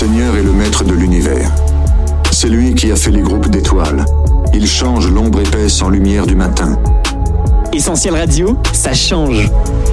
Seigneur est le maître de l'univers. C'est lui qui a fait les groupes d'étoiles. Il change l'ombre épaisse en lumière du matin. Essentiel Radio, ça change.